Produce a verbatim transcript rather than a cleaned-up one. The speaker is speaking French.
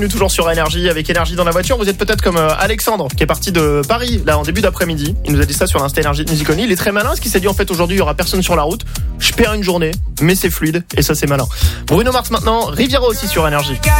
Toujours sur Énergie, avec Énergie dans la voiture. Vous êtes peut-être comme Alexandre qui est parti de Paris là en début d'après-midi. Il nous a dit ça sur l'Insta Énergie de Musiconi. Il est très malin, ce qu'il s'est dit en fait aujourd'hui il y aura personne sur la route. Je perds une journée, mais c'est fluide et ça c'est malin. Bruno Mars maintenant, Riviera aussi sur Énergie.